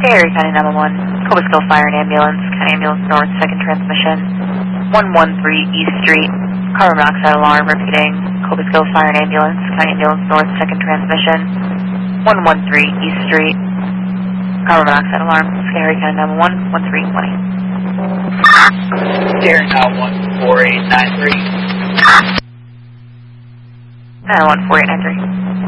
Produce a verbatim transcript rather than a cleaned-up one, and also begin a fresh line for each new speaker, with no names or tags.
Erie County nine one one, Cobblestone Fire and Ambulance, County Ambulance North, second transmission, one one three East Street, carbon monoxide alarm, repeating, Cobblestone Fire and Ambulance, County Ambulance North, second transmission, one one three East Street, carbon monoxide alarm, Erie County nine one one, one three one eight.
Erie now one four eight nine three.
nine one four eight nine three.